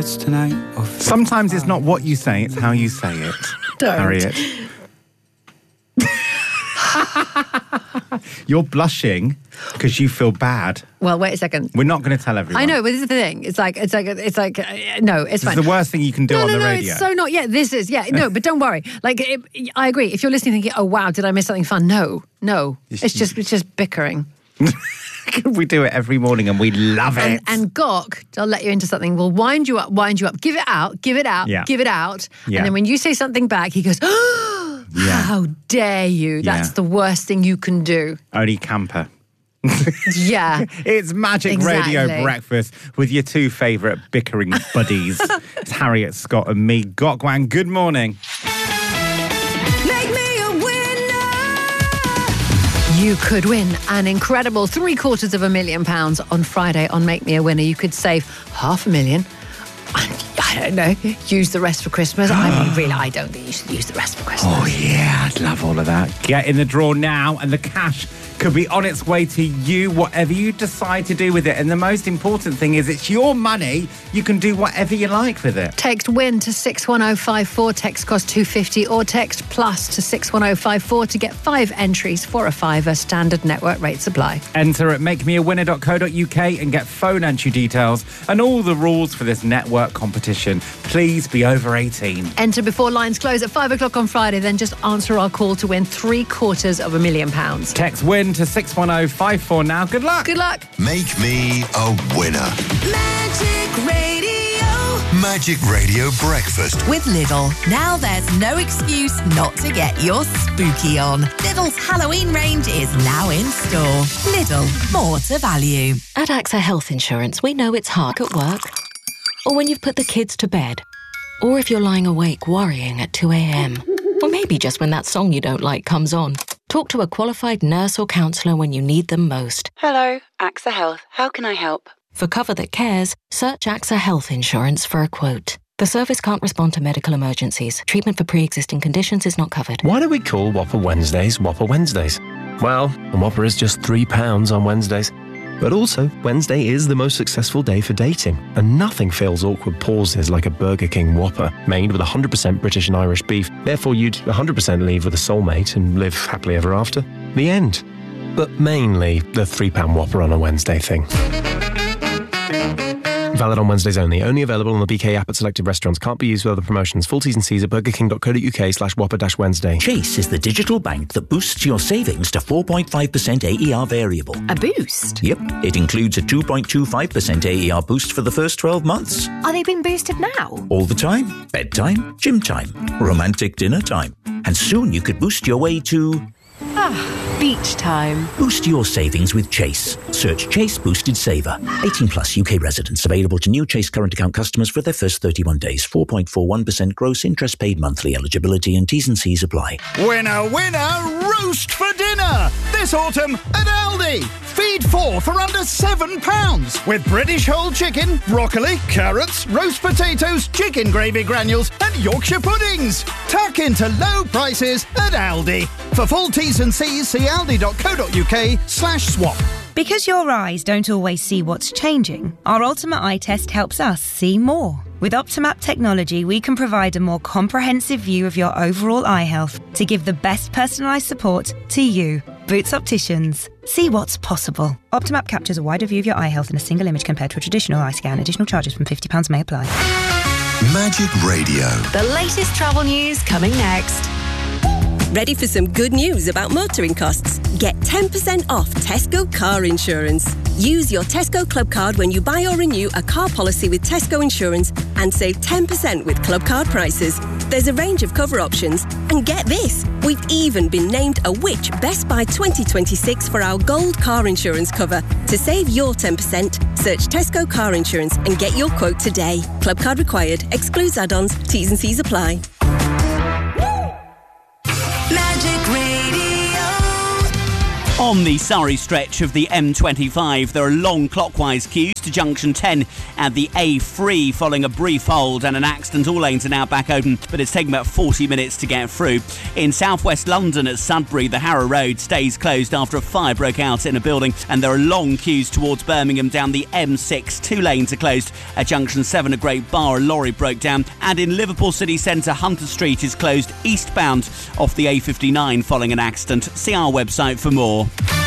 secrets tonight? Sometimes it's not what you say, it's how you say it. Don't. Harriet. You're blushing because you feel bad. Well, wait a second. We're not going to tell everyone. I know, but this is the thing. It's like, no, it's fine. It's the worst thing you can do on the radio. No, it's so not. Yeah, this is. Yeah, no, but don't worry. Like, I agree. If you're listening thinking, oh, wow, did I miss something fun? No. It's just bickering. We do it every morning and we love it. And Gok, I'll let you into something, will wind you up, give it out, Yeah. give it out. Yeah. And then when you say something back, he goes, how dare you? That's the worst thing you can do. Only Camper. Yeah. It's Magic Radio Breakfast with your two favourite bickering buddies. It's Harriet Scott and me, Gok Wan. Good morning. You could win an incredible £750,000 on Friday on Make Me a Winner. You could save $500,000. I don't know, use the rest for Christmas. I mean, really, I don't think you should use the rest for Christmas. Oh, yeah, I'd love all of that. Get in the draw now and the cash could be on its way to you, whatever you decide to do with it. And the most important thing is it's your money. You can do whatever you like with it. Text WIN to 61054. Text cost $2.50 or text plus to 61054 to get 5 entries for a £5. Standard network rates apply. Enter at makemeawinner.co.uk and get phone entry details and all the rules for this network competition. Please be over 18. Enter before lines close at 5 o'clock on Friday. Then just answer our call to win £750,000. Text WIN to 61054 now. Good luck. Good luck. Make me a winner. Magic Radio. Magic Radio Breakfast. With Lidl. Now there's no excuse not to get your spooky on. Lidl's Halloween range is now in store. Lidl, more to value. At AXA Health Insurance, we know it's hard at work, or when you've put the kids to bed, or if you're lying awake worrying at 2 a.m, or maybe just when that song you don't like comes on. Talk to a qualified nurse or counsellor when you need them most. Hello, AXA Health. How can I help? For cover that cares, search AXA Health Insurance for a quote. The service can't respond to medical emergencies. Treatment for pre-existing conditions is not covered. Why do we call Whopper Wednesdays Whopper Wednesdays? Well, a Whopper is just £3 on Wednesdays. But also, Wednesday is the most successful day for dating, and nothing fills awkward pauses like a Burger King Whopper made with 100% British and Irish beef. Therefore, you'd 100% leave with a soulmate and live happily ever after. The end. But mainly the £3 Whopper on a Wednesday thing. Valid on Wednesdays only. Only available on the BK app at selected restaurants. Can't be used with other promotions. Full T's and C's at burgerking.co.uk/Whopper-Wednesday. Chase is the digital bank that boosts your savings to 4.5% AER variable. A boost? Yep. It includes a 2.25% AER boost for the first 12 months. Are they being boosted now? All the time. Bedtime, gym time, romantic dinner time. And soon you could boost your way to... beach time. Boost your savings with Chase. Search Chase Boosted Saver. 18 plus UK residents. Available to new Chase current account customers for their first 31 days. 4.41% gross interest paid monthly. Eligibility and T's and C's apply. Winner, winner, roast for dinner. This autumn at Aldi. Feed 4 for under £7 with British whole chicken, broccoli, carrots, roast potatoes, chicken gravy granules and Yorkshire puddings. Tuck into low prices at Aldi. For full T's and C's, see aldi.co.uk/swap. Because your eyes don't always see what's changing, our Ultimate Eye Test helps us see more. With Optimap technology, we can provide a more comprehensive view of your overall eye health to give the best personalised support to you. Boots Opticians. See what's possible. Optimap captures a wider view of your eye health in a single image compared to a traditional eye scan. Additional charges from £50 may apply. Magic Radio. The latest travel news coming next. Ready for some good news about motoring costs? Get 10% off Tesco car insurance. Use your Tesco Club card when you buy or renew a car policy with Tesco Insurance and save 10% with Club card prices. There's a range of cover options. And get this, we've even been named a Which Best Buy 2026 for our gold car insurance cover. To save your 10%, search Tesco Car Insurance and get your quote today. Club card required. Excludes add-ons. T's and C's apply. Magic Radio. On the Surrey stretch of the M25, there are long clockwise queues to to junction 10 at the A3 following a brief hold and an accident. All lanes are now back open, but it's taken about 40 minutes to get through. In southwest London at Sudbury, the Harrow Road stays closed after a fire broke out in a building, and there are long queues towards Birmingham down the M6. 2 lanes are closed at junction 7 at Great Bar. A lorry broke down, and in Liverpool city centre, Hunter Street is closed eastbound off the A59 following an accident. See our website for more.